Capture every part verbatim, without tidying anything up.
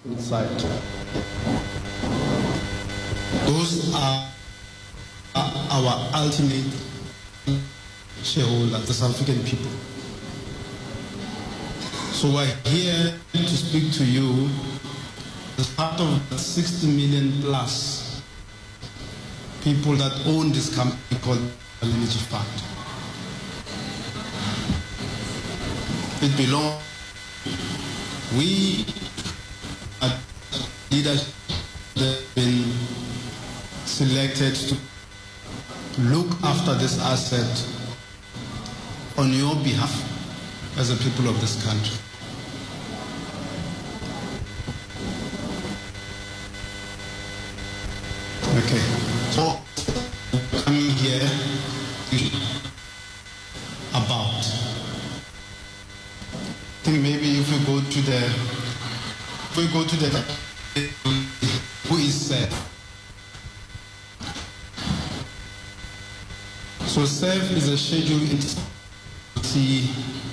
inside. Those are our ultimate shareholders, the South African people. So we're here to speak to you as part of the sixty million plus people that own this company called the Energy Fund. It belongs. We are leaders that have been selected to look after this asset on your behalf as a people of this country. Okay, so coming here about, I think maybe if we go to the, if we go to the, who is S E F? So S E F is a schedule entity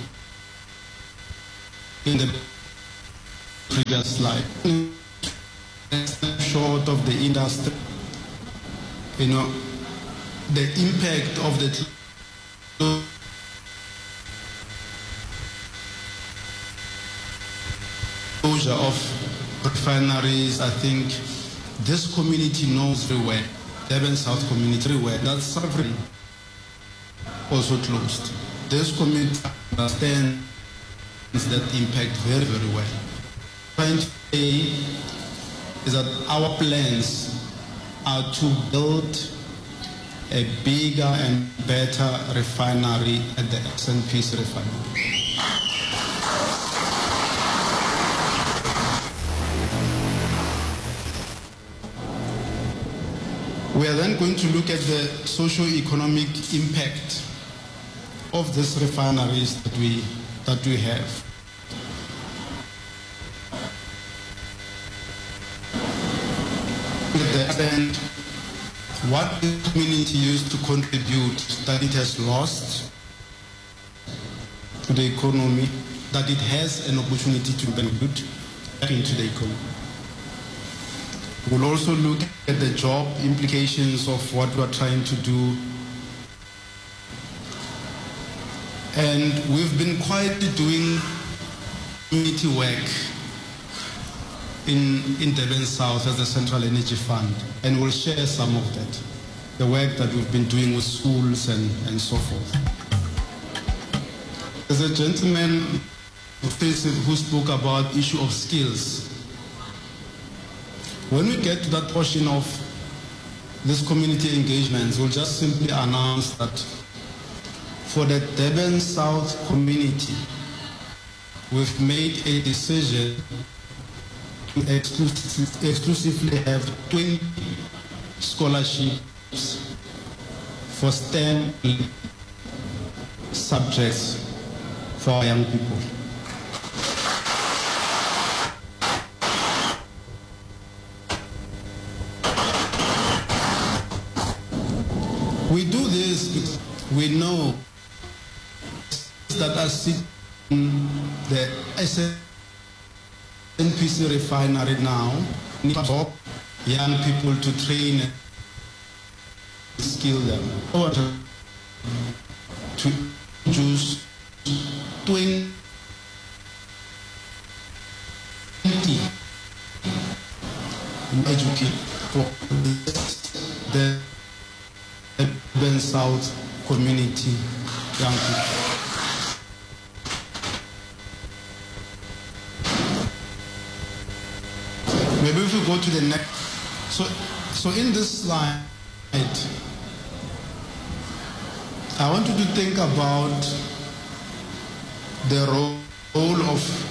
in the previous slide. Short of the industry, you know, the impact of the closure of refineries, I think this community knows very well, Durban South community very well, that's suffering also closed. This community understands that impact very, very well. Trying to say is that our plans are to build a bigger and better refinery at the S N P's refinery. We are then going to look at the socio-economic impact of these refineries that we, that we have. And what the community used to contribute that it has lost to the economy, that it has an opportunity to contribute back into the economy. We'll also look at the job implications of what we're trying to do. And we've been quietly doing community work in, in Durban South as the Central Energy Fund, and we'll share some of that, the work that we've been doing with schools and, and so forth. There's a gentleman who spoke about issue of skills. When we get to that portion of this community engagements, we'll just simply announce that for the Durban South community, we've made a decision to exclusively, exclusively have twenty scholarships for STEM subjects for our young people. We do this because we know that are sitting in the S N P C refinery now need young people to train and skill them. To choose twenty educate for the Durban South community young people. Maybe if we go to the next, so so in this slide, I want you to think about the role of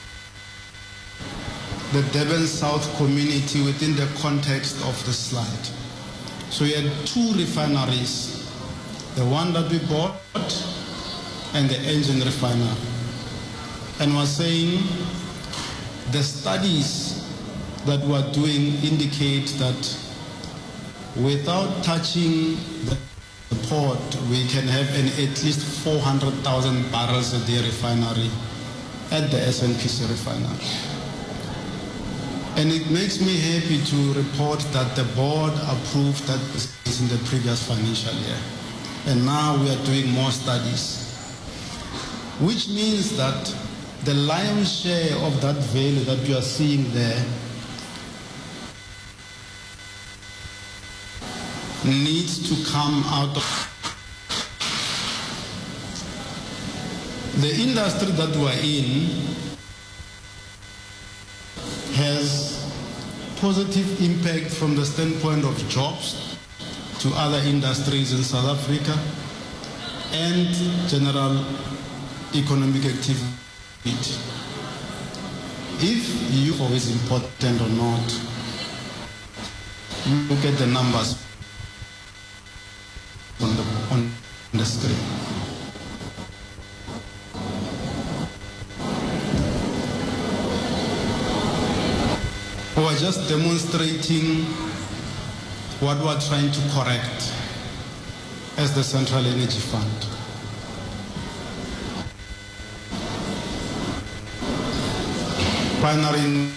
the Durban South community within the context of the slide. So we had two refineries, the one that we bought and the engine refinery. And we're saying the studies that we're doing indicate that without touching the port, we can have an at least four hundred thousand barrels a day refinery at the S N P C refinery. And it makes me happy to report that the board approved that in the previous financial year. And now we are doing more studies, which means that the lion's share of that value that you are seeing there needs to come out of the industry that we're in. Has positive impact from the standpoint of jobs to other industries in South Africa and general economic activity. If youth is important or not, look at the numbers on the, on the screen. We're just demonstrating what we're trying to correct as the Central Energy Fund. Pioneering